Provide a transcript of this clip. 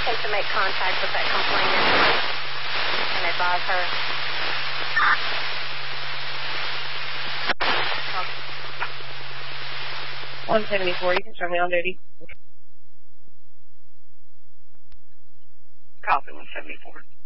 attempt to make contact with that complainant and advise her. 174, you can show me on duty. Copy, 174.